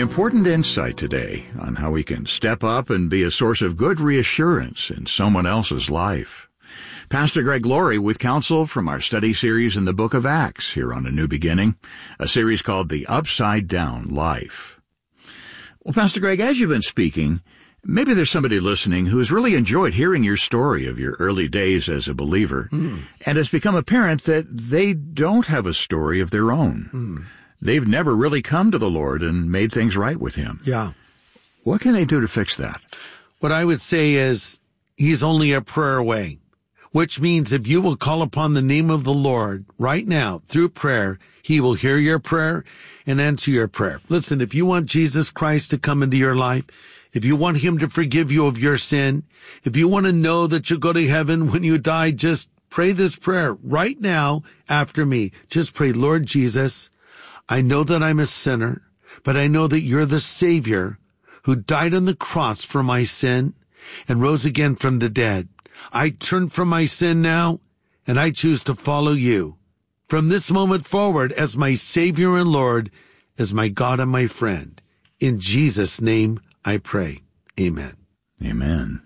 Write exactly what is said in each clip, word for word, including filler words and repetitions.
Important insight today on how we can step up and be a source of good reassurance in someone else's life. Pastor Greg Laurie with counsel from our study series in the book of Acts here on A New Beginning, a series called The Upside Down Life. Well, Pastor Greg, as you've been speaking, maybe there's somebody listening who's really enjoyed hearing your story of your early days as a believer, mm. and it's become apparent that they don't have a story of their own. Mm. They've never really come to the Lord and made things right with Him. Yeah. What can they do to fix that? What I would say is He's only a prayer away, which means if you will call upon the name of the Lord right now through prayer, He will hear your prayer and answer your prayer. Listen, if you want Jesus Christ to come into your life, if you want Him to forgive you of your sin, if you want to know that you'll go to heaven when you die, just pray this prayer right now after me. Just pray, Lord Jesus, I know that I'm a sinner, but I know that You're the Savior who died on the cross for my sin and rose again from the dead. I turn from my sin now, and I choose to follow You from this moment forward as my Savior and Lord, as my God and my friend. In Jesus' name I pray. Amen. Amen.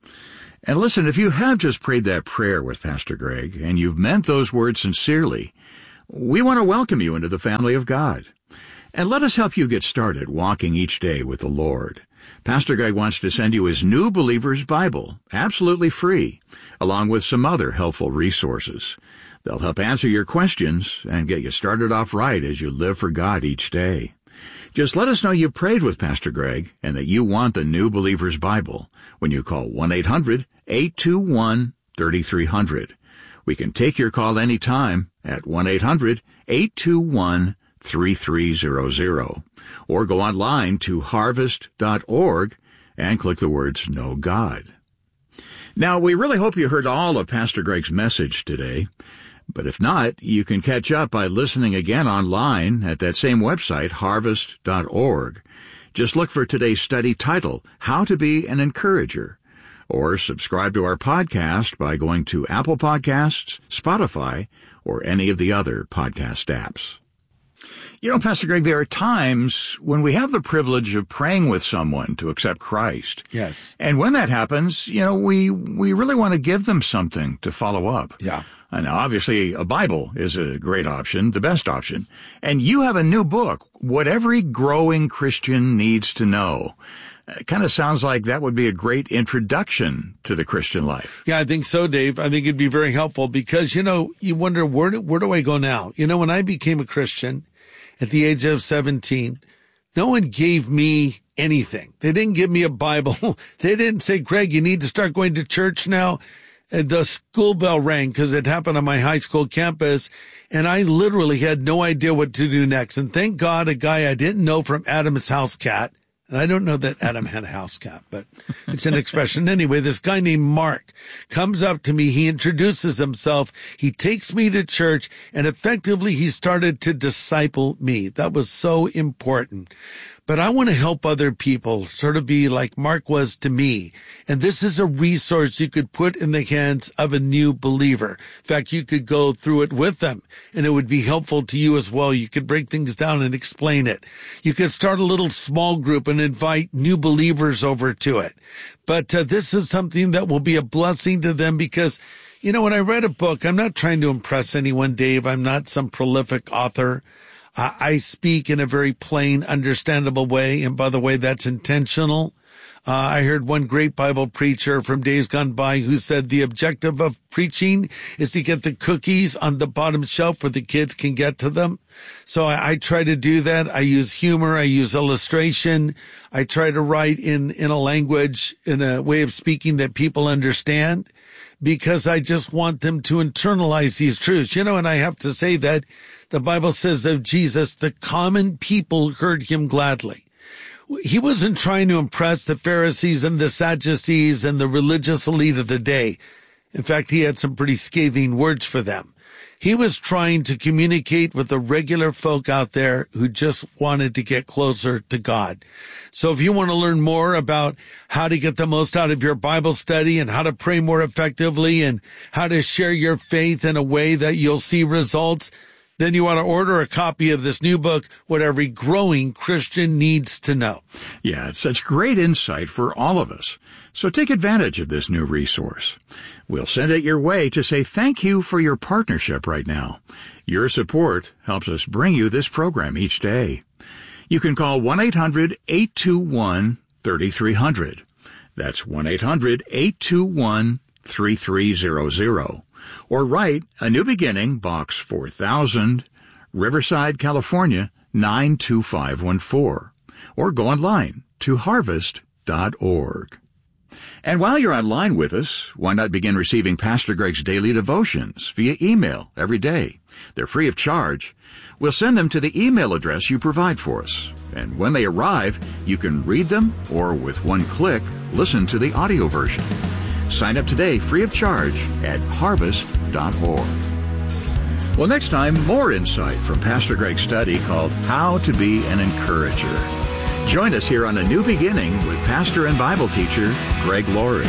And listen, if you have just prayed that prayer with Pastor Greg, and you've meant those words sincerely, we want to welcome you into the family of God. And let us help you get started walking each day with the Lord. Pastor Greg wants to send you his New Believer's Bible, absolutely free, along with some other helpful resources. They'll help answer your questions and get you started off right as you live for God each day. Just let us know you prayed with Pastor Greg and that you want the New Believer's Bible when you call one eight hundred eight two one three three zero zero. We can take your call anytime at one eight hundred eight two one three three zero zero or go online to harvest dot org and click the words Know God. Now, we really hope you heard all of Pastor Greg's message today. But if not, you can catch up by listening again online at that same website, harvest dot org. Just look for today's study title, How to Be an Encourager, or subscribe to our podcast by going to Apple Podcasts, Spotify, or any of the other podcast apps. You know, Pastor Greg, there are times when we have the privilege of praying with someone to accept Christ. Yes. And when that happens, you know, we, we really want to give them something to follow up. Yeah. And obviously, a Bible is a great option, the best option. And you have a new book, What Every Growing Christian Needs to Know. It kind of sounds like that would be a great introduction to the Christian life. Yeah, I think so, Dave. I think it'd be very helpful because, you know, you wonder, where do, where do I go now? You know, when I became a Christian at the age of seventeen, no one gave me anything. They didn't give me a Bible. They didn't say, Greg, you need to start going to church now. And the school bell rang because it happened on my high school campus, and I literally had no idea what to do next. And thank God a guy I didn't know from Adam's house cat, and I don't know that Adam had a house cat, but it's an expression. Anyway, this guy named Mark comes up to me. He introduces himself. He takes me to church, and effectively he started to disciple me. That was so important. But I want to help other people sort of be like Mark was to me. And this is a resource you could put in the hands of a new believer. In fact, you could go through it with them, and it would be helpful to you as well. You could break things down and explain it. You could start a little small group and invite new believers over to it. But uh, this is something that will be a blessing to them because, you know, when I read a book, I'm not trying to impress anyone, Dave. I'm not some prolific author. I speak in a very plain, understandable way, and by the way, that's intentional. Uh, I heard one great Bible preacher from days gone by who said the objective of preaching is to get the cookies on the bottom shelf where the kids can get to them. So I, I try to do that. I use humor. I use illustration. I try to write in, in a language, in a way of speaking that people understand, because I just want them to internalize these truths. You know, and I have to say that the Bible says of Jesus, the common people heard him gladly. He wasn't trying to impress the Pharisees and the Sadducees and the religious elite of the day. In fact, he had some pretty scathing words for them. He was trying to communicate with the regular folk out there who just wanted to get closer to God. So if you want to learn more about how to get the most out of your Bible study and how to pray more effectively and how to share your faith in a way that you'll see results, then you want to order a copy of this new book, What Every Growing Christian Needs to Know. Yeah, it's such great insight for all of us. So take advantage of this new resource. We'll send it your way to say thank you for your partnership right now. Your support helps us bring you this program each day. You can call one eight hundred eight two one three three zero zero. That's one eight hundred eight two one three three zero zero. Or write A New Beginning, Box four thousand, Riverside, California, nine two five one four. Or go online to harvest dot org. And while you're online with us, why not begin receiving Pastor Greg's daily devotions via email every day? They're free of charge. We'll send them to the email address you provide for us. And when they arrive, you can read them or with one click, listen to the audio version. Sign up today free of charge at harvest dot org. Well, next time, more insight from Pastor Greg's study called How to Be an Encourager. Join us here on A New Beginning with pastor and Bible teacher Greg Laurie.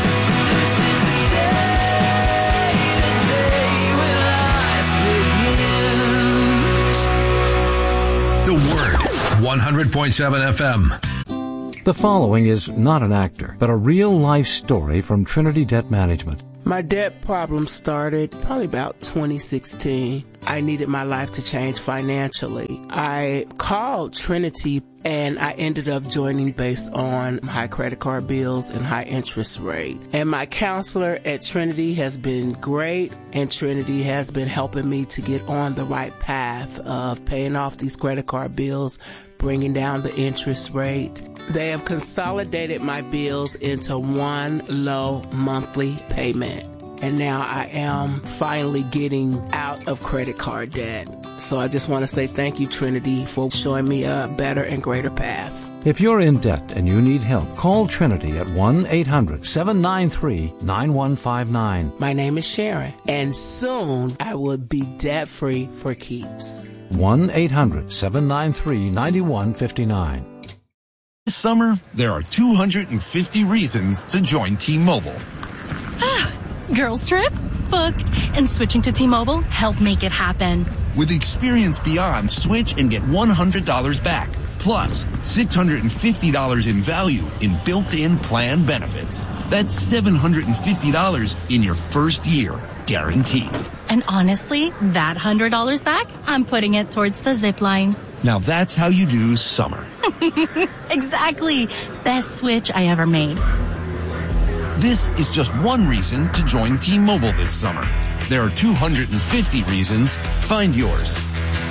The Word, one hundred point seven F M. The following is not an actor, but a real-life story from Trinity Debt Management. My debt problem started probably about twenty sixteen. I needed my life to change financially. I called Trinity and I ended up joining based on high credit card bills and high interest rate. And my counselor at Trinity has been great, and Trinity has been helping me to get on the right path of paying off these credit card bills, bringing down the interest rate. They have consolidated my bills into one low monthly payment. And now I am finally getting out of credit card debt. So I just want to say thank you, Trinity, for showing me a better and greater path. If you're in debt and you need help, call Trinity at one eight hundred seven nine three nine one five nine. My name is Sharon, and soon I will be debt-free for keeps. one eight hundred seven nine three nine one five nine. This summer, there are two hundred fifty reasons to join T-Mobile. Girls trip? Booked. And switching to T-Mobile helped make it happen. With Experience Beyond, switch and get one hundred dollars back. Plus, six hundred fifty dollars in value in built-in plan benefits. That's seven hundred fifty dollars in your first year, guaranteed. And honestly, that one hundred dollars back, I'm putting it towards the zip line. Now that's how you do summer. Exactly. Best switch I ever made. This is just one reason to join T-Mobile this summer. There are two hundred fifty reasons. Find yours.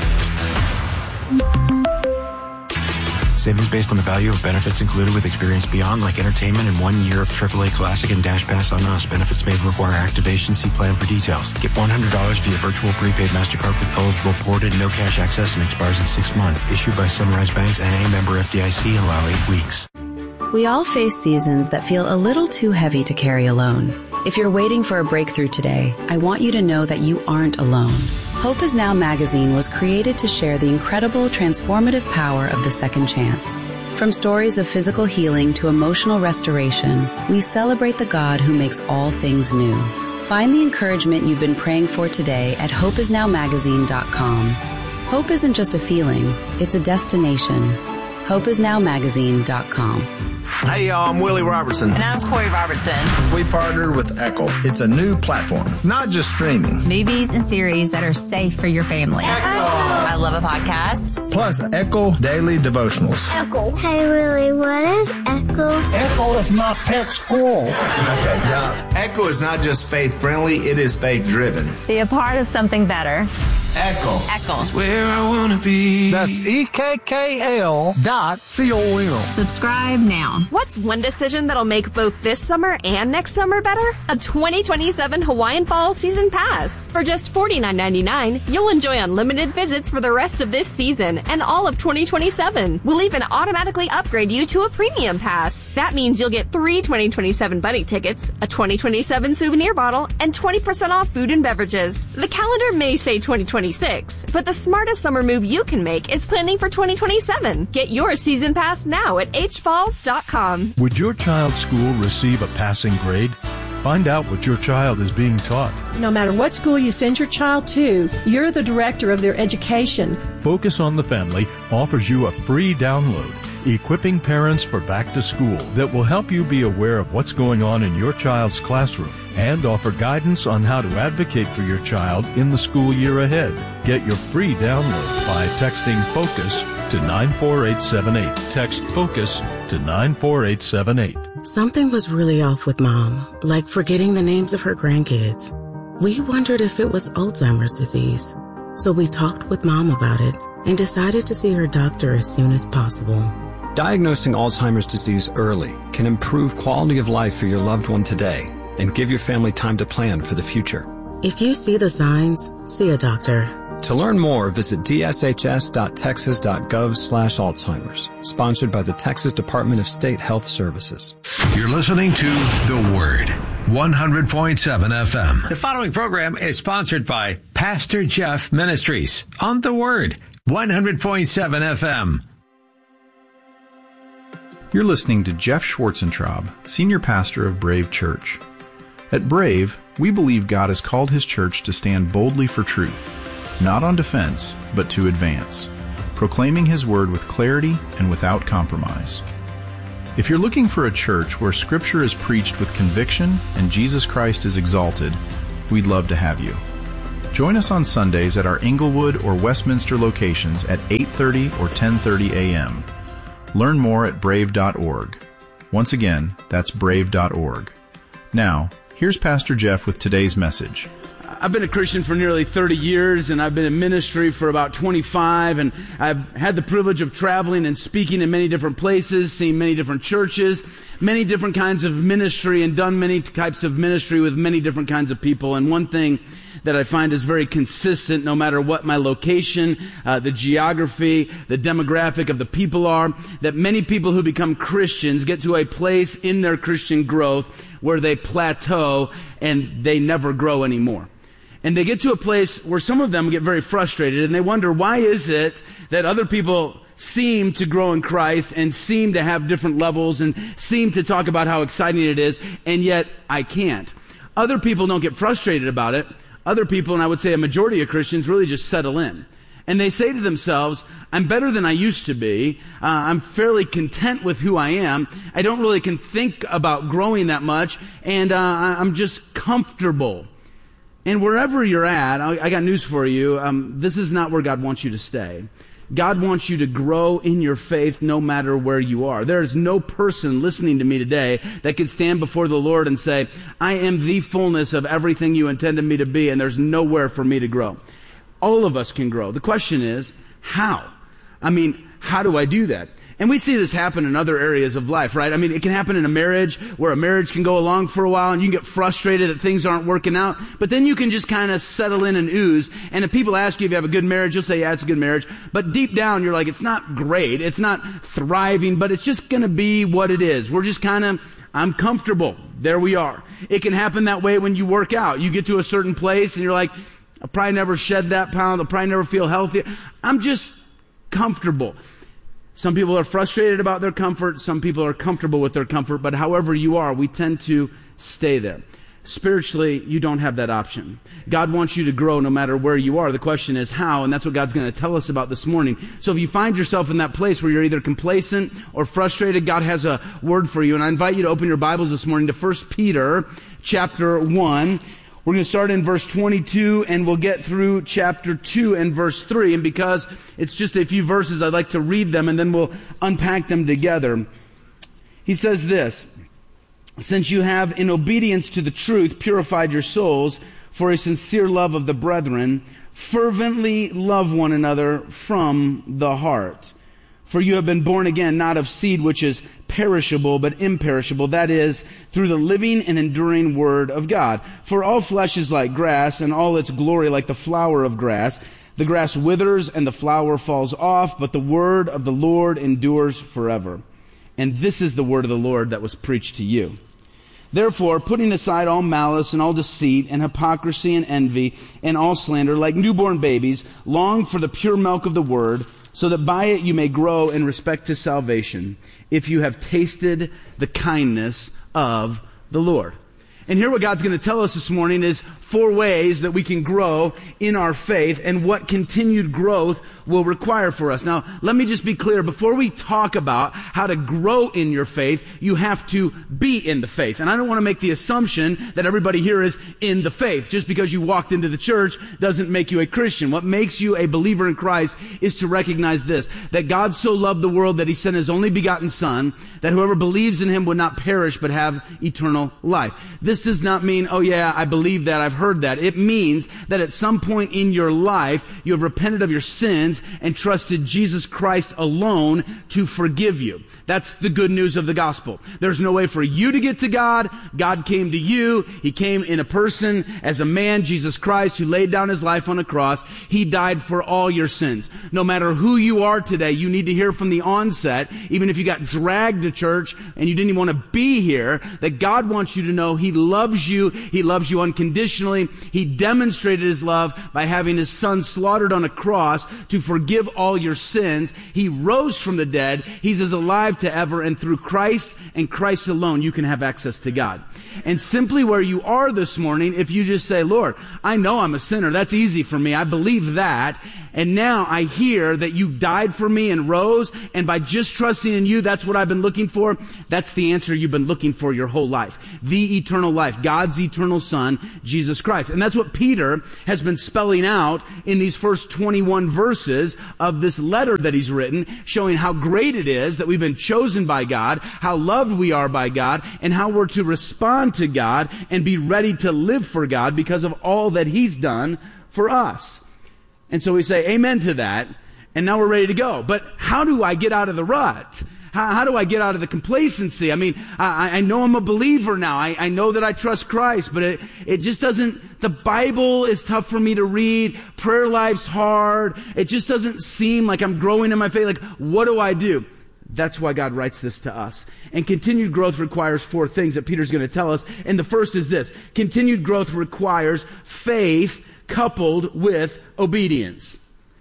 Savings based on the value of benefits included with Experience Beyond, like entertainment and one year of triple A Classic and Dash Pass on us. Benefits may require activation. See plan for details. Get one hundred dollars via virtual prepaid MasterCard with eligible ported no cash access and expires in six months. Issued by Sunrise Banks N A, member F D I C, and allow eight weeks. We all face seasons that feel a little too heavy to carry alone. If you're waiting for a breakthrough today, I want you to know that you aren't alone. Hope Is Now magazine was created to share the incredible transformative power of the second chance. From stories of physical healing to emotional restoration, we celebrate the God who makes all things new. Find the encouragement you've been praying for today at hope is now magazine dot com. Hope isn't just a feeling, it's a destination. hope is now magazine dot com. Hey, y'all, I'm Willie Robertson. And I'm Corey Robertson. We partnered with Echo. It's a new platform, not just streaming. Movies and series that are safe for your family. Echo. I love a podcast. Plus, Echo Daily Devotionals. Echo. Hey, Willie, what is Echo? Echo is my pet squirrel. Okay, now, Echo is not just faith-friendly, it is faith-driven. Be a part of something better. Echo. Echo. It's where I want to be. That's E K K L dot C O M. Subscribe now. What's one decision that'll make both this summer and next summer better? A twenty twenty-seven Hawaiian Fall Season Pass. For just forty-nine ninety-nine, you'll enjoy unlimited visits for the rest of this season and all of twenty twenty-seven. We'll even automatically upgrade you to a premium pass. That means you'll get three twenty twenty-seven bunny tickets, a twenty twenty-seven souvenir bottle, and twenty percent off food and beverages. The calendar may say twenty twenty-six, but the smartest summer move you can make is planning for twenty twenty-seven. Get your season pass now at h falls dot com. Would your child's school receive a passing grade? Find out what your child is being taught. No matter what school you send your child to, you're the director of their education. Focus on the Family offers you a free download, Equipping Parents for Back to School, that will help you be aware of what's going on in your child's classroom and offer guidance on how to advocate for your child in the school year ahead. Get your free download by texting FOCUS to nine four eight seven eight. Text FOCUS to nine four eight seven eight. Something was really off with Mom, like forgetting the names of her grandkids. We wondered if it was Alzheimer's disease. So we talked with Mom about it and decided to see her doctor as soon as possible. Diagnosing Alzheimer's disease early can improve quality of life for your loved one today and give your family time to plan for the future. If you see the signs, see a doctor. To learn more, visit d s h s dot texas dot gov slash Alzheimer's. Sponsored by the Texas Department of State Health Services. You're listening to The Word, one hundred point seven F M. The following program is sponsored by Pastor Jeff Ministries on The Word, one hundred point seven F M. You're listening to Jeff Schwarzentraub, Senior Pastor of Brave Church. At Brave, we believe God has called His church to stand boldly for truth, not on defense, but to advance, proclaiming His word with clarity and without compromise. If you're looking for a church where Scripture is preached with conviction and Jesus Christ is exalted, we'd love to have you. Join us on Sundays at our Inglewood or Westminster locations at eight thirty or ten thirty a.m. Learn more at brave dot org. Once again, that's brave dot org. Now, here's Pastor Jeff with today's message. I've been a Christian for nearly thirty years, and I've been in ministry for about twenty-five, and I've had the privilege of traveling and speaking in many different places, seeing many different churches, many different kinds of ministry, and done many types of ministry with many different kinds of people. And one thing that I find is very consistent, no matter what my location, uh, the geography, the demographic of the people are, that many people who become Christians get to a place in their Christian growth where they plateau and they never grow anymore. And they get to a place where some of them get very frustrated and they wonder, why is it that other people seem to grow in Christ and seem to have different levels and seem to talk about how exciting it is, and yet I can't? Other people don't get frustrated about it. Other people, and I would say a majority of Christians, really just settle in. And they say to themselves, I'm better than I used to be. Uh, I'm fairly content with who I am. I don't really can think about growing that much. And uh, I'm just comfortable. And wherever you're at, I, I got news for you. Um, this is not where God wants you to stay. God wants you to grow in your faith no matter where you are. There is no person listening to me today that could stand before the Lord and say, I am the fullness of everything you intended me to be, and there's nowhere for me to grow. All of us can grow. The question is, how? I mean, how do I do that? And we see this happen in other areas of life, right? I mean, it can happen in a marriage where a marriage can go along for a while and you can get frustrated that things aren't working out, but then you can just kind of settle in and ooze. And if people ask you if you have a good marriage, you'll say, yeah, it's a good marriage. But deep down, you're like, it's not great. It's not thriving, but it's just going to be what it is. We're just kind of, I'm comfortable. There we are. It can happen that way when you work out. You get to a certain place and you're like, I'll probably never shed that pound. I'll probably never feel healthy. I'm just comfortable. Some people are frustrated about their comfort. Some people are comfortable with their comfort. But however you are, we tend to stay there. Spiritually, you don't have that option. God wants you to grow no matter where you are. The question is how, and that's what God's going to tell us about this morning. So if you find yourself in that place where you're either complacent or frustrated, God has a word for you. And I invite you to open your Bibles this morning to First Peter chapter one. We're going to start in verse twenty-two, and we'll get through chapter two and verse three. And because it's just a few verses, I'd like to read them, and then we'll unpack them together. He says this, since you have, in obedience to the truth, purified your souls for a sincere love of the brethren, fervently love one another from the heart. For you have been born again, not of seed which is perishable, but imperishable, that is, through the living and enduring word of God. For all flesh is like grass, and all its glory like the flower of grass. The grass withers, and the flower falls off, but the word of the Lord endures forever. And this is the word of the Lord that was preached to you. Therefore, putting aside all malice and all deceit and hypocrisy and envy and all slander, like newborn babies, long for the pure milk of the word, so that by it you may grow in respect to salvation, if you have tasted the kindness of the Lord. And here what God's going to tell us this morning is four ways that we can grow in our faith and what continued growth will require for us. Now, let me just be clear. Before we talk about how to grow in your faith, you have to be in the faith. And I don't want to make the assumption that everybody here is in the faith. Just because you walked into the church doesn't make you a Christian. What makes you a believer in Christ is to recognize this, that God so loved the world that he sent his only begotten Son, that whoever believes in him would not perish but have eternal life. This does not mean, oh yeah, I believe that, I've heard that. It means that at some point in your life, you have repented of your sins and trusted Jesus Christ alone to forgive you. That's the good news of the gospel. There's no way for you to get to God. God came to you. He came in a person as a man, Jesus Christ, who laid down his life on a cross. He died for all your sins. No matter who you are today, you need to hear from the onset, even if you got dragged to church and you didn't even want to be here, that God wants you to know he loves you. He loves you unconditionally. He demonstrated his love by having his Son slaughtered on a cross to forgive all your sins. He rose from the dead. He's as alive to ever, and through Christ and Christ alone, you can have access to God. And simply where you are this morning, if you just say, Lord, I know I'm a sinner. That's easy for me. I believe that. And now I hear that you died for me and rose, and by just trusting in you, that's what I've been looking for. That's the answer you've been looking for your whole life. The eternal life, God's eternal Son, Jesus Christ. And that's what Peter has been spelling out in these first twenty-one verses of this letter that he's written, showing how great it is that we've been chosen by God, how loved we are by God, and how we're to respond to God and be ready to live for God because of all that he's done for us. And so we say amen to that, and now we're ready to go. But how do I get out of the rut? How, how do I get out of the complacency? I mean, I, I know I'm a believer now. I, I know that I trust Christ, but it, it just doesn't, the Bible is tough for me to read. Prayer life's hard. It just doesn't seem like I'm growing in my faith. Like, what do I do? That's why God writes this to us. And continued growth requires four things that Peter's going to tell us. And the first is this. Continued growth requires faith coupled with obedience.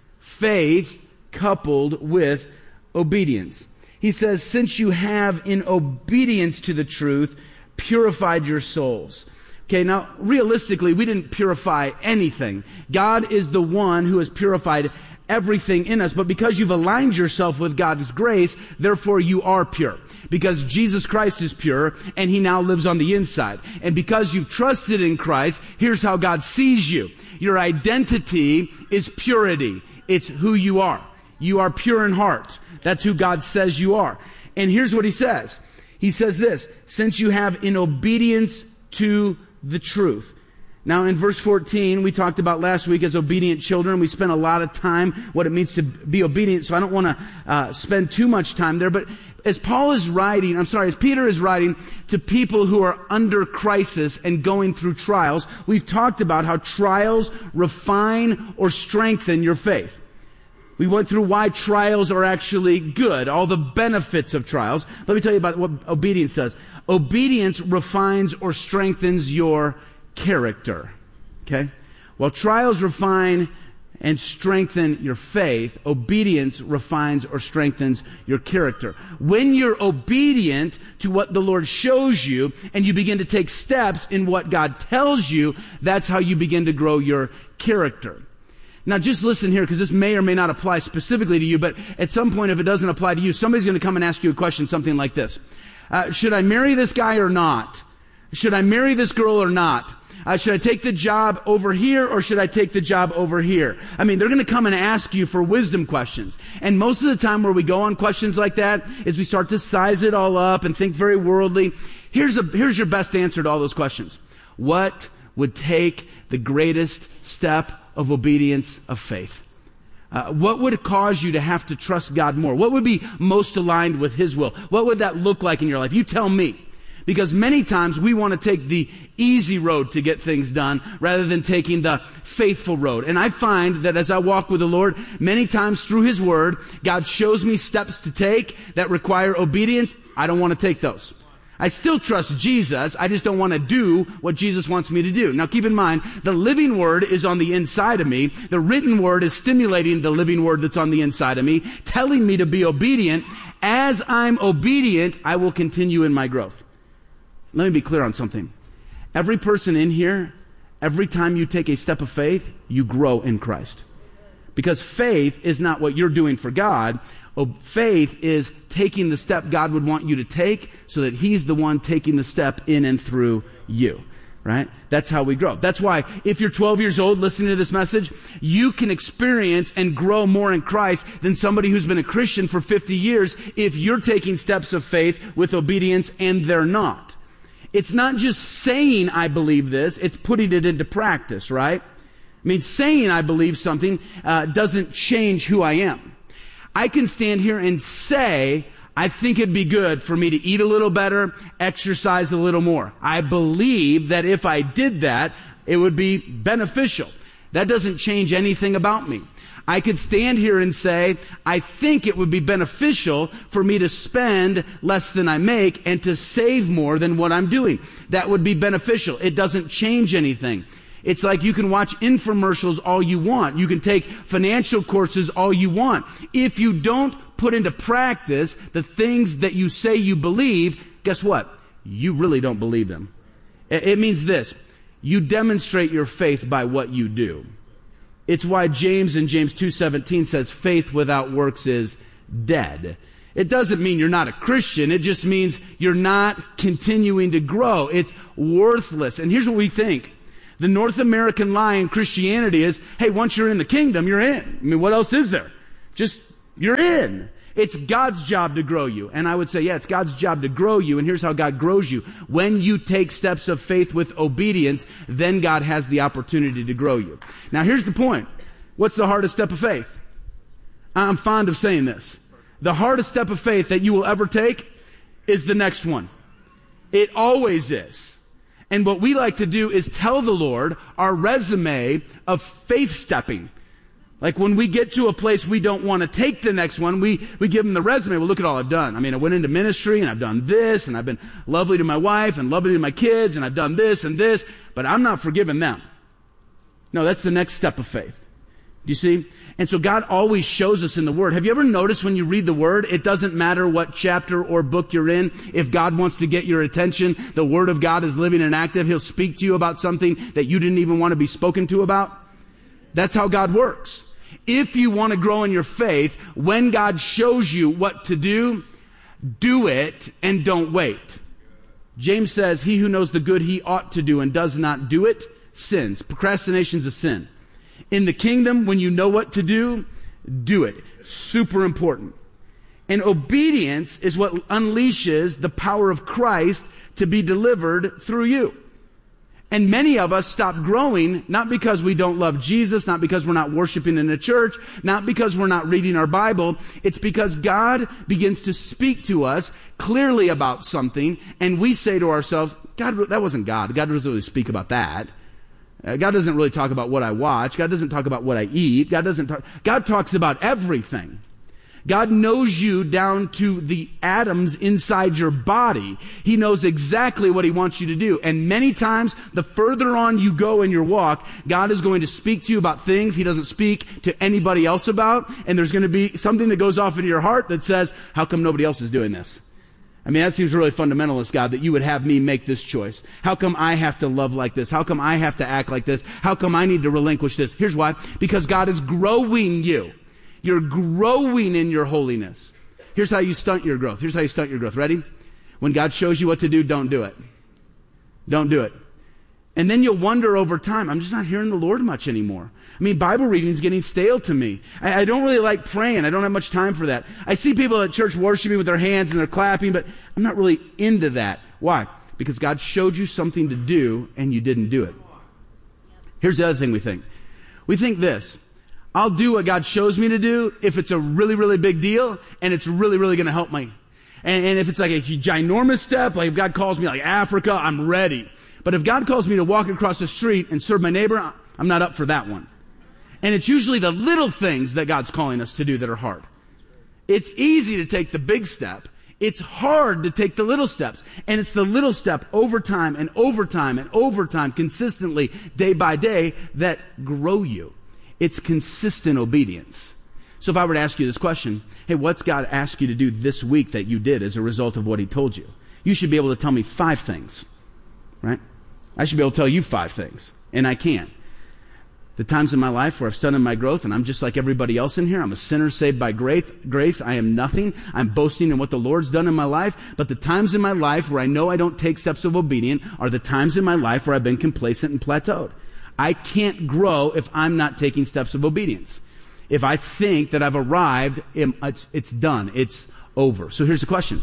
Faith coupled with obedience. He says, since you have in obedience to the truth purified your souls. Okay, now realistically, we didn't purify anything. God is the one who has purified everything in us, but because you've aligned yourself with God's grace, therefore you are pure. Because Jesus Christ is pure, and he now lives on the inside. And because you've trusted in Christ, here's how God sees you. Your identity is purity. It's who you are. You are pure in heart. That's who God says you are. And here's what he says. He says this, since you have in obedience to the truth. Now in verse fourteen, we talked about last week as obedient children. We spent a lot of time what it means to be obedient, so I don't want to uh, spend too much time there. But as Paul is writing, I'm sorry, as Peter is writing to people who are under crisis and going through trials, we've talked about how trials refine or strengthen your faith. We went through why trials are actually good, all the benefits of trials. Let me tell you about what obedience does. Obedience refines or strengthens your character. Okay? While trials refine and strengthen your faith, obedience refines or strengthens your character. When you're obedient to what the Lord shows you and you begin to take steps in what God tells you, that's how you begin to grow your character. Now just listen here, because this may or may not apply specifically to you, but at some point if it doesn't apply to you, somebody's going to come and ask you a question, something like this. Uh, should I marry this guy or not? Should I marry this girl or not? Uh, should I take the job over here or should I take the job over here? I mean, they're going to come and ask you for wisdom questions. And most of the time where we go on questions like that is we start to size it all up and think very worldly. Here's a, here's your best answer to all those questions. What would take the greatest step of obedience of faith? Uh, what would cause you to have to trust God more? What would be most aligned with his will? What would that look like in your life? You tell me. Because many times we want to take the easy road to get things done rather than taking the faithful road. And I find that as I walk with the Lord, many times through his word, God shows me steps to take that require obedience. I don't want to take those. I still trust Jesus. I just don't want to do what Jesus wants me to do. Now keep in mind, the living word is on the inside of me. The written word is stimulating the living word that's on the inside of me, telling me to be obedient. As I'm obedient, I will continue in my growth. Let me be clear on something. every person in here, every time you take a step of faith, you grow in Christ. Because faith is not what you're doing for God. Faith is taking the step God would want you to take so that he's the one taking the step in and through you. Right? That's how we grow. That's why if you're twelve years old listening to this message, you can experience and grow more in Christ than somebody who's been a Christian for fifty years if you're taking steps of faith with obedience and they're not. It's not just saying I believe this, it's putting it into practice, right? I mean, saying I believe something uh, doesn't change who I am. I can stand here and say, I think it'd be good for me to eat a little better, exercise a little more. I believe that if I did that, it would be beneficial. That doesn't change anything about me. I could stand here and say, I think it would be beneficial for me to spend less than I make and to save more than what I'm doing. That would be beneficial. It doesn't change anything. It's like you can watch infomercials all you want. You can take financial courses all you want. If you don't put into practice the things that you say you believe, guess what? You really don't believe them. It means this. You demonstrate your faith by what you do. It's why James in James two seventeen says faith without works is dead. It doesn't mean you're not a Christian. It just means you're not continuing to grow. It's worthless. And here's what we think. The North American lie in Christianity is, hey, once you're in the kingdom, you're in. I mean, what else is there? Just, you're in. It's God's job to grow you. And I would say, yeah, it's God's job to grow you. And here's how God grows you. When you take steps of faith with obedience, then God has the opportunity to grow you. Now, here's the point. What's the hardest step of faith? I'm fond of saying this. The hardest step of faith that you will ever take is the next one. It always is. And what we like to do is tell the Lord our resume of faith stepping. Like when we get to a place we don't want to take the next one, we, we give him the resume. Well, look at all I've done. I mean, I went into ministry and I've done this and I've been lovely to my wife and lovely to my kids and I've done this and this, but I'm not forgiving them. No, that's the next step of faith. Do you see? And so God always shows us in the Word. Have you ever noticed when you read the Word, it doesn't matter what chapter or book you're in. If God wants to get your attention, the Word of God is living and active. He'll speak to you about something that you didn't even want to be spoken to about. That's how God works. If you want to grow in your faith, when God shows you what to do, do it and don't wait. James says, he who knows the good he ought to do and does not do it, sins. Procrastination's a sin. In the kingdom, when you know what to do, do it. Super important. And obedience is what unleashes the power of Christ to be delivered through you. And many of us stop growing, not because we don't love Jesus, not because we're not worshiping in a church, not because we're not reading our Bible. It's because God begins to speak to us clearly about something, and we say to ourselves, God, that wasn't God. God doesn't really speak about that. Uh, God doesn't really talk about what I watch. God doesn't talk about what I eat. God doesn't talk, God talks about everything. God knows you down to the atoms inside your body. He knows exactly what he wants you to do. And many times, the further on you go in your walk, God is going to speak to you about things he doesn't speak to anybody else about. And there's going to be something that goes off into your heart that says, how come nobody else is doing this? I mean, that seems really fundamentalist, God, that you would have me make this choice. How come I have to love like this? How come I have to act like this? How come I need to relinquish this? Here's why. Because God is growing you. You're growing in your holiness. Here's how you stunt your growth. Here's how you stunt your growth. Ready? When God shows you what to do, don't do it. Don't do it. And then you'll wonder over time, I'm just not hearing the Lord much anymore. I mean, Bible reading is getting stale to me. I, I don't really like praying. I don't have much time for that. I see people at church worshiping with their hands and they're clapping, but I'm not really into that. Why? Because God showed you something to do and you didn't do it. Here's the other thing we think. We think this. I'll do what God shows me to do if it's a really, really big deal and it's really, really going to help me. And, and if it's like a ginormous step, like if God calls me like Africa, I'm ready. But if God calls me to walk across the street and serve my neighbor, I'm not up for that one. And it's usually the little things that God's calling us to do that are hard. It's easy to take the big step. It's hard to take the little steps. And it's the little step over time and over time and over time, consistently, day by day, that grow you. It's consistent obedience. So if I were to ask you this question, hey, what's God asked you to do this week that you did as a result of what he told you? You should be able to tell me five things, right? I should be able to tell you five things, and I can't. The times in my life where I've stunted my growth, and I'm just like everybody else in here. I'm a sinner saved by grace. I am nothing. I'm boasting in what the Lord's done in my life. But the times in my life where I know I don't take steps of obedience are the times in my life where I've been complacent and plateaued. I can't grow if I'm not taking steps of obedience. If I think that I've arrived, it's, it's done. It's over. So here's the question.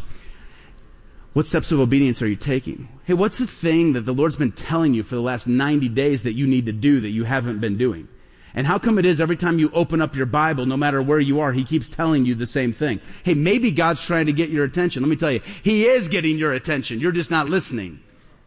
What steps of obedience are you taking? Hey, what's the thing that the Lord's been telling you for the last ninety days that you need to do that you haven't been doing? And how come it is every time you open up your Bible, no matter where you are, He keeps telling you the same thing? Hey, maybe God's trying to get your attention. Let me tell you, He is getting your attention. You're just not listening.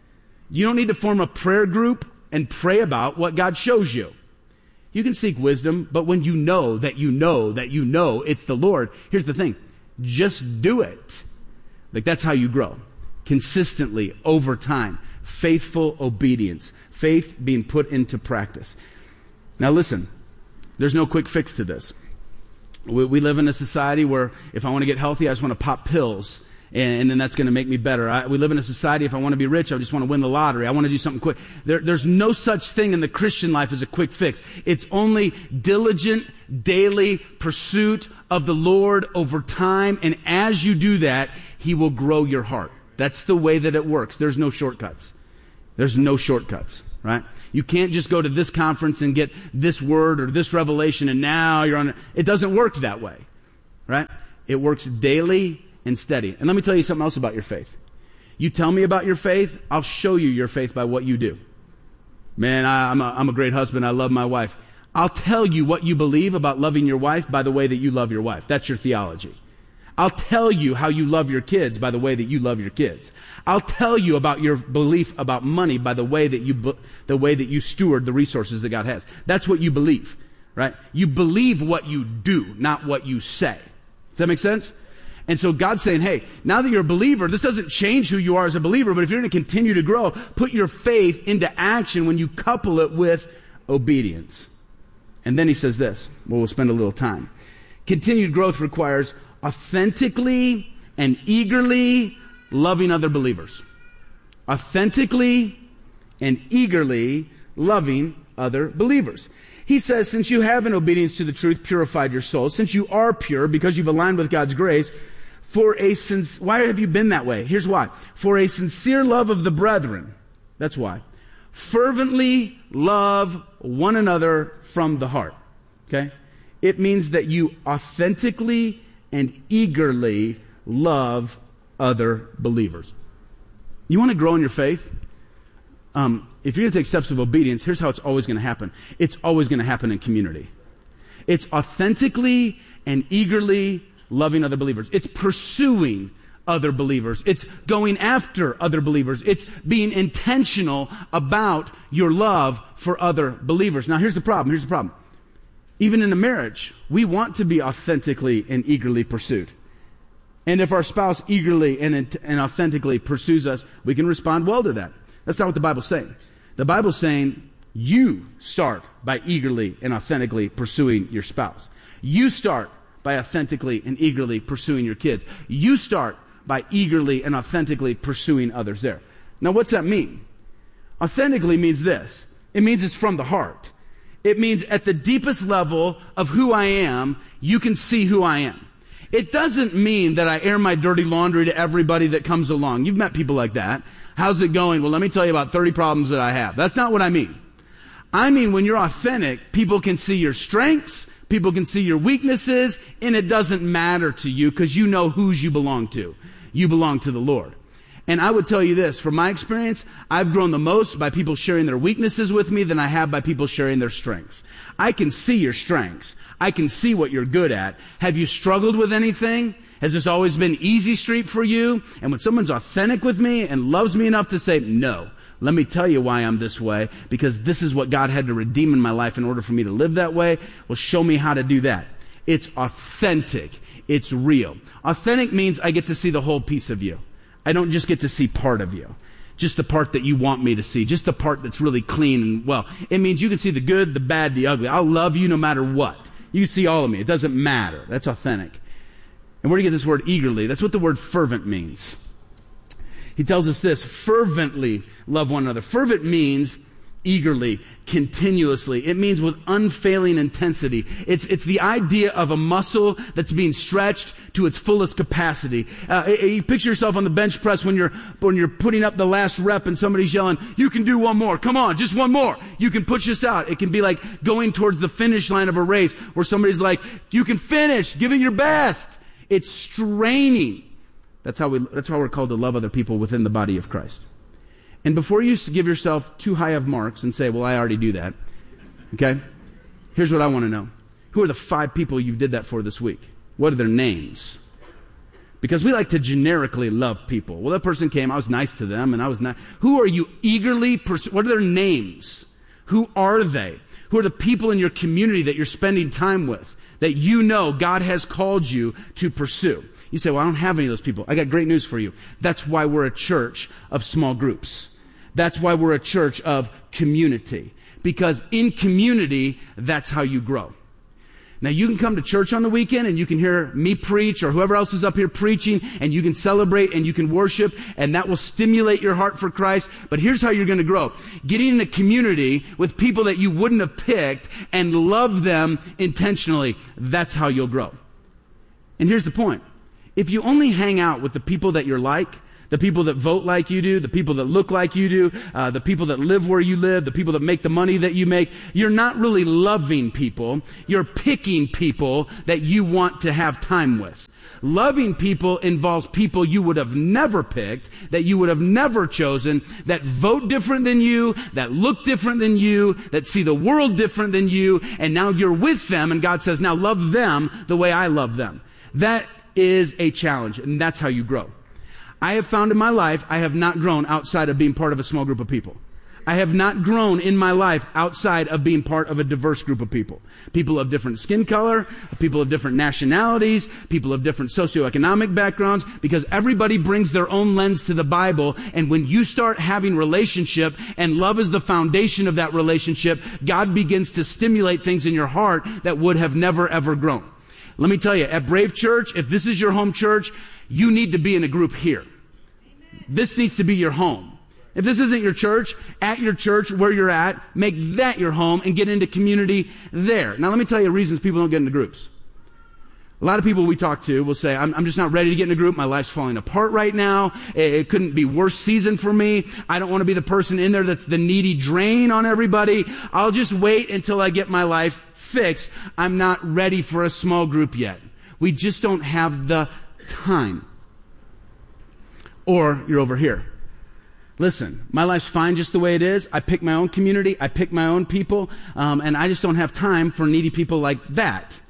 You don't need to form a prayer group and pray about what God shows you. You can seek wisdom, but when you know that you know that you know it's the Lord, here's the thing. Just do it. Like, that's how you grow. Consistently, over time. Faithful obedience. Faith being put into practice. Now listen, there's no quick fix to this. We, we live in a society where if I want to get healthy, I just want to pop pills. And, and then that's going to make me better. I, we live in a society, if I want to be rich, I just want to win the lottery. I want to do something quick. There, there's no such thing in the Christian life as a quick fix. It's only diligent, daily pursuit of the Lord over time. And as you do that, He will grow your heart. That's the way that it works. There's no shortcuts. There's no shortcuts, right? You can't just go to this conference and get this word or this revelation and now you're on it. It doesn't work that way, right? It works daily and steady. And let me tell you something else about your faith. You tell me about your faith, I'll show you your faith by what you do. Man, I, I'm, a, I'm a great husband. I love my wife. I'll tell you what you believe about loving your wife by the way that you love your wife. That's your theology. I'll tell you how you love your kids by the way that you love your kids. I'll tell you about your belief about money by the way that you the way that you steward the resources that God has. That's what you believe, right? You believe what you do, not what you say. Does that make sense? And so God's saying, hey, now that you're a believer, this doesn't change who you are as a believer, but if you're going to continue to grow, put your faith into action when you couple it with obedience. And then He says this, well, we'll spend a little time. Continued growth requires authentically and eagerly loving other believers. Authentically and eagerly loving other believers. He says, since you have in obedience to the truth purified your souls, since you are pure because you've aligned with God's grace, for a since, why have you been that way? Here's why. For a sincere love of the brethren. That's why. Fervently love one another from the heart. Okay? It means that you authentically and eagerly love other believers. You want to grow in your faith? Um, if you're going to take steps of obedience, here's how it's always going to happen. It's always going to happen in community. It's authentically and eagerly loving other believers. It's pursuing other believers. It's going after other believers. It's being intentional about your love for other believers. Now, here's the problem. Here's the problem. Even in a marriage, we want to be authentically and eagerly pursued. And if our spouse eagerly and, and authentically pursues us, we can respond well to that. That's not what the Bible's saying. The Bible's saying you start by eagerly and authentically pursuing your spouse. You start by authentically and eagerly pursuing your kids. You start by eagerly and authentically pursuing others there. Now, what's that mean? Authentically means this. It means it's from the heart. It means at the deepest level of who I am, you can see who I am. It doesn't mean that I air my dirty laundry to everybody that comes along. You've met people like that. How's it going? Well, let me tell you about thirty problems that I have. That's not what I mean. I mean, when you're authentic, people can see your strengths, people can see your weaknesses, and it doesn't matter to you because you know whose you belong to. You belong to the Lord. And I would tell you this, from my experience, I've grown the most by people sharing their weaknesses with me than I have by people sharing their strengths. I can see your strengths. I can see what you're good at. Have you struggled with anything? Has this always been easy street for you? And when someone's authentic with me and loves me enough to say, no, let me tell you why I'm this way, because this is what God had to redeem in my life in order for me to live that way. Well, show me how to do that. It's authentic. It's real. Authentic means I get to see the whole piece of you. I don't just get to see part of you. Just the part that you want me to see. Just the part that's really clean and well. It means you can see the good, the bad, the ugly. I'll love you no matter what. You see all of me. It doesn't matter. That's authentic. And where do you get this word eagerly? That's what the word fervent means. He tells us this, fervently love one another. Fervent means eagerly, continuously. It means with unfailing intensity. It's, it's the idea of a muscle that's being stretched to its fullest capacity. Uh, you picture yourself on the bench press when you're, when you're putting up the last rep and somebody's yelling, you can do one more. Come on, just one more. You can push this out. It can be like going towards the finish line of a race where somebody's like, you can finish. Give it your best. It's straining. That's how we, that's how we're called to love other people within the body of Christ. And before you give yourself too high of marks and say, well, I already do that, okay? Here's what I want to know. Who are the five people you did that for this week? What are their names? Because we like to generically love people. Well, that person came, I was nice to them, and I was not. Who are you eagerly pursuing? What are their names? Who are they? Who are the people in your community that you're spending time with, that you know God has called you to pursue? You say, well, I don't have any of those people. I got great news for you. That's why we're a church of small groups. That's why we're a church of community. Because in community, that's how you grow. Now, you can come to church on the weekend and you can hear me preach or whoever else is up here preaching, and you can celebrate and you can worship, and that will stimulate your heart for Christ. But here's how you're going to grow. Getting in a community with people that you wouldn't have picked and love them intentionally. That's how you'll grow. And here's the point. If you only hang out with the people that you're like, the people that vote like you do, the people that look like you do, uh, the people that live where you live, the people that make the money that you make, you're not really loving people. You're picking people that you want to have time with. Loving people involves people you would have never picked, that you would have never chosen, that vote different than you, that look different than you, that see the world different than you, and now you're with them, and God says, now love them the way I love them. That is a challenge, and that's how you grow. I have found in my life, I have not grown outside of being part of a small group of people. I have not grown in my life outside of being part of a diverse group of people. People of different skin color, people of different nationalities, people of different socioeconomic backgrounds, because everybody brings their own lens to the Bible, and when you start having relationship, and love is the foundation of that relationship, God begins to stimulate things in your heart that would have never ever grown. Let me tell you, at Brave Church, if this is your home church, you need to be in a group here. This needs to be your home. If this isn't your church, at your church, where you're at, make that your home and get into community there. Now, let me tell you reasons people don't get into groups. A lot of people we talk to will say, I'm, I'm just not ready to get in a group. My life's falling apart right now. It, it couldn't be worse season for me. I don't want to be the person in there that's the needy drain on everybody. I'll just wait until I get my life fixed. I'm not ready for a small group yet. We just don't have the time. Or you're over here. Listen, my life's fine just the way it is. I pick my own community. I pick my own people. Um, and I just don't have time for needy people like that.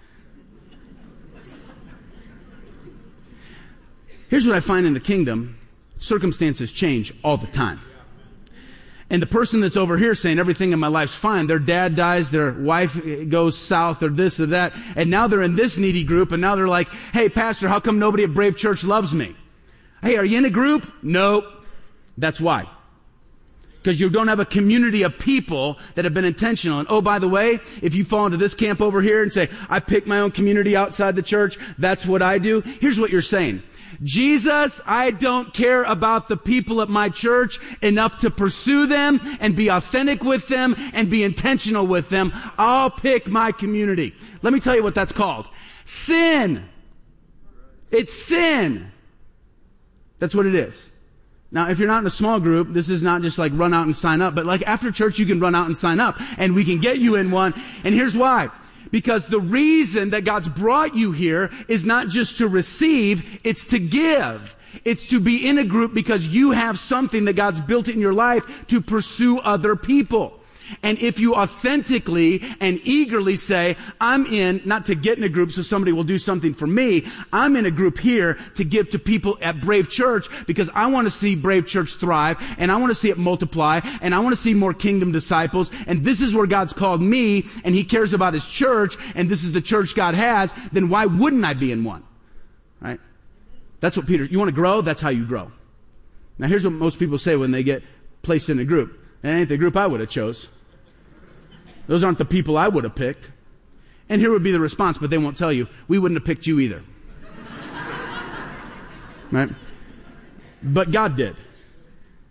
Here's what I find in the kingdom. Circumstances change all the time. And the person that's over here saying everything in my life's fine, their dad dies, their wife goes south, or this or that, and now they're in this needy group, and now they're like, hey, pastor, how come nobody at Brave Church loves me? Hey, are you in a group? Nope. That's why. Because you don't have a community of people that have been intentional. And oh, by the way, if you fall into this camp over here and say, I pick my own community outside the church, that's what I do, here's what you're saying. Jesus, I don't care about the people at my church enough to pursue them and be authentic with them and be intentional with them. I'll pick my community. Let me tell you what that's called. Sin. It's sin. That's what it is. Now, if you're not in a small group, this is not just like run out and sign up, but like after church, you can run out and sign up and we can get you in one. And here's why. Because the reason that God's brought you here is not just to receive, it's to give. It's to be in a group because you have something that God's built in your life to pursue other people. And if you authentically and eagerly say, I'm in, not to get in a group so somebody will do something for me, I'm in a group here to give to people at Brave Church because I want to see Brave Church thrive, and I want to see it multiply, and I want to see more kingdom disciples, and this is where God's called me, and He cares about His church, and this is the church God has, then why wouldn't I be in one? Right? That's what Peter, you want to grow? That's how you grow. Now here's what most people say when they get placed in a group. It ain't the group I would have chose. Those aren't the people I would have picked. And here would be the response, but they won't tell you. We wouldn't have picked you either. Right? But God did.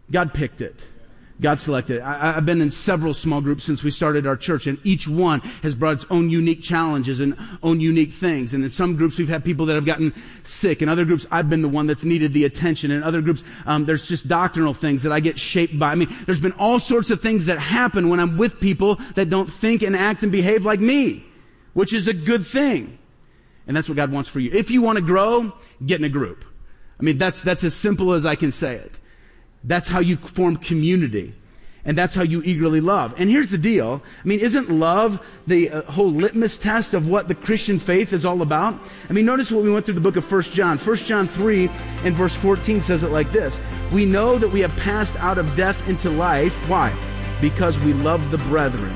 God picked it. God selected it. I, I've been in several small groups since we started our church, and each one has brought its own unique challenges and own unique things. And in some groups, we've had people that have gotten sick. In other groups, I've been the one that's needed the attention. In other groups, um, there's just doctrinal things that I get shaped by. I mean, there's been all sorts of things that happen when I'm with people that don't think and act and behave like me, which is a good thing. And that's what God wants for you. If you want to grow, get in a group. I mean, that's that's as simple as I can say it. That's how you form community. And that's how you eagerly love. And here's the deal. I mean, isn't love the uh, whole litmus test of what the Christian faith is all about? I mean, notice what we went through the book of First John. First John three and verse fourteen says it like this. We know that we have passed out of death into life. Why? Because we love the brethren.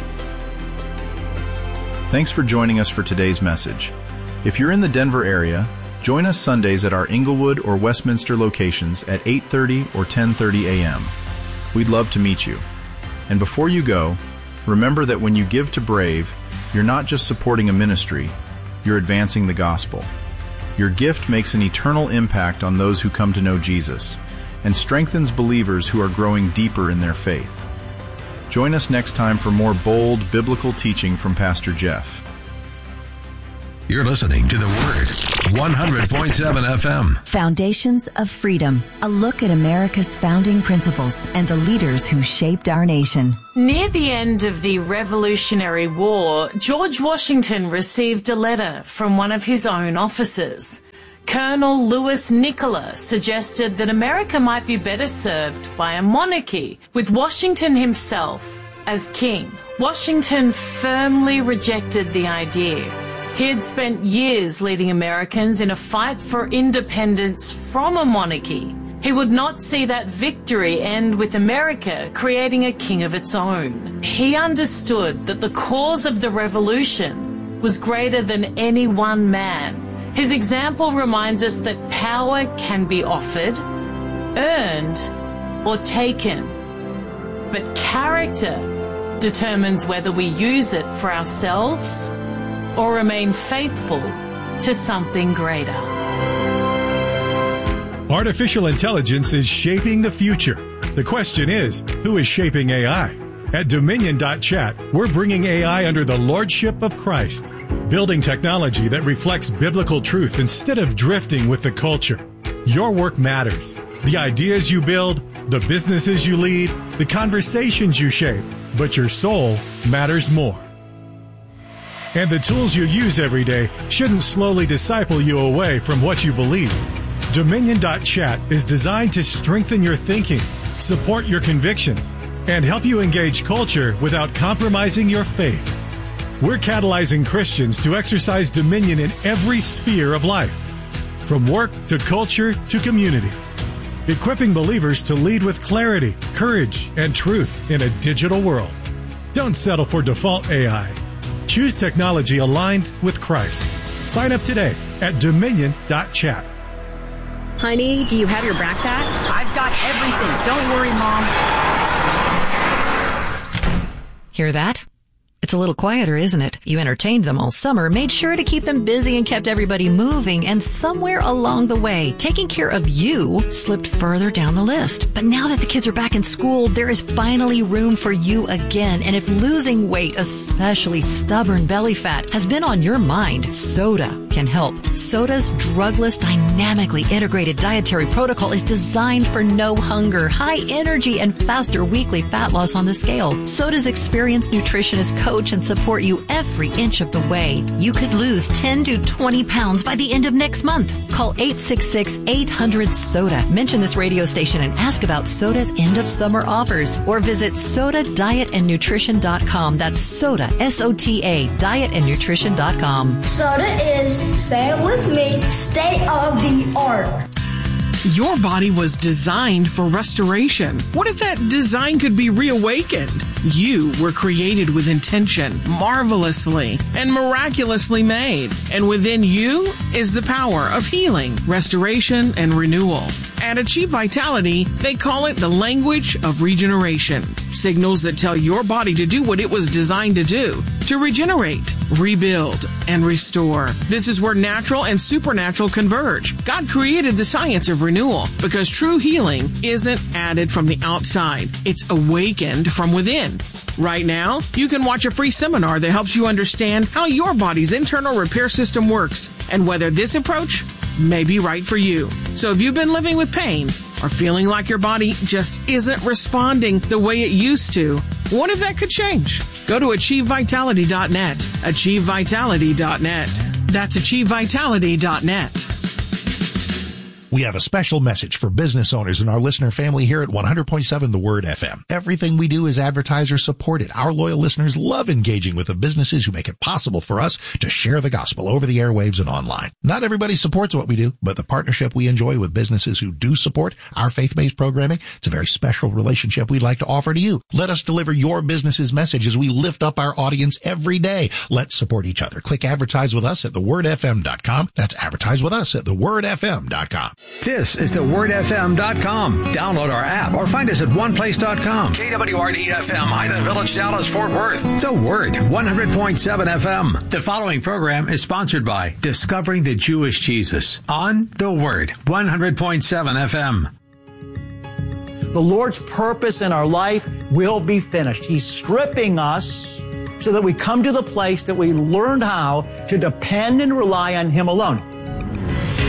Thanks for joining us for today's message. If you're in the Denver area, join us Sundays at our Inglewood or Westminster locations at eight thirty or ten thirty a.m. We'd love to meet you. And before you go, remember that when you give to Brave, you're not just supporting a ministry, you're advancing the gospel. Your gift makes an eternal impact on those who come to know Jesus and strengthens believers who are growing deeper in their faith. Join us next time for more bold biblical teaching from Pastor Jeff. You're listening to The Word, one hundred point seven F M. Foundations of Freedom, a look at America's founding principles and the leaders who shaped our nation. Near the end of the Revolutionary War, George Washington received a letter from one of his own officers. Colonel Louis Nicola suggested that America might be better served by a monarchy, with Washington himself as king. Washington firmly rejected the idea. He had spent years leading Americans in a fight for independence from a monarchy. He would not see that victory end with America creating a king of its own. He understood that the cause of the revolution was greater than any one man. His example reminds us that power can be offered, earned, or taken. But character determines whether we use it for ourselves or remain faithful to something greater. Artificial intelligence is shaping the future. The question is, who is shaping A I? At Dominion dot chat, we're bringing A I under the lordship of Christ, building technology that reflects biblical truth instead of drifting with the culture. Your work matters. The ideas you build, the businesses you lead, the conversations you shape, but your soul matters more. And the tools you use every day shouldn't slowly disciple you away from what you believe. Dominion dot chat is designed to strengthen your thinking, support your convictions, and help you engage culture without compromising your faith. We're catalyzing Christians to exercise dominion in every sphere of life, from work to culture to community, equipping believers to lead with clarity, courage, and truth in a digital world. Don't settle for default A I. Choose technology aligned with Christ. Sign up today at Dominion dot chat. Honey, do you have your backpack? I've got everything. Don't worry, Mom. Hear that? It's a little quieter, isn't it? You entertained them all summer, made sure to keep them busy and kept everybody moving, and somewhere along the way, taking care of you slipped further down the list. But now that the kids are back in school, there is finally room for you again. And if losing weight, especially stubborn belly fat, has been on your mind, Soda can help. Soda's drugless, dynamically integrated dietary protocol is designed for no hunger, high energy, and faster weekly fat loss on the scale. Soda's experienced nutritionist coach and support you every inch of the way. You could lose ten to twenty pounds by the end of next month. Call eight six six, eight hundred, SODA. Mention this radio station and ask about Soda's end of summer offers, or visit soda diet and nutrition dot com. That's Soda, S O T A, diet and nutrition dot com. Soda is, say it with me, state of the art. Your body was designed for restoration. What if that design could be reawakened? You were created with intention, marvelously and miraculously made. And within you is the power of healing, restoration, and renewal. At Achieve Vitality, they call it the language of regeneration. Signals that tell your body to do what it was designed to do, to regenerate, rebuild, and restore. This is where natural and supernatural converge. God created the science of renewal renewal, because true healing isn't added from the outside. It's awakened from within. Right now, you can watch a free seminar that helps you understand how your body's internal repair system works and whether this approach may be right for you. So if you've been living with pain or feeling like your body just isn't responding the way it used to, what if that could change? Go to achieve vitality dot net. achieve vitality dot net. That's achieve vitality dot net. We have a special message for business owners and our listener family here at one hundred point seven The Word F M. Everything we do is advertiser supported. Our loyal listeners love engaging with the businesses who make it possible for us to share the gospel over the airwaves and online. Not everybody supports what we do, but the partnership we enjoy with businesses who do support our faith-based programming, it's a very special relationship we'd like to offer to you. Let us deliver your business's message as we lift up our audience every day. Let's support each other. Click advertise with us at the word f m dot com. That's advertise with us at the word f m dot com. This is the word f m dot com. Download our app or find us at one place dot com. K W R D F M, Highland Village, Dallas, Fort Worth. The Word, one hundred point seven F M. The following program is sponsored by Discovering the Jewish Jesus on The Word, one hundred point seven F M. The Lord's purpose in our life will be finished. He's stripping us so that we come to the place that we learned how to depend and rely on Him alone.